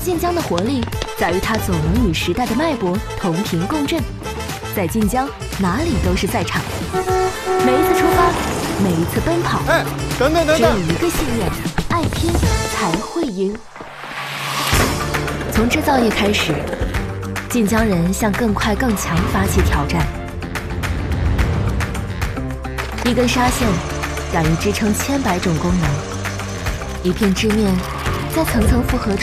晋江的活力在于它总能与时代的脉搏同频共振，在晋江哪里都是赛场。每一次出发，每一次奔跑， 等等， 只有一个信念：爱拼才会赢。从制造业开始，晋江人向更快更强发起挑战。一根纱线敢于支撑千百种功能，一片织面在层层复合中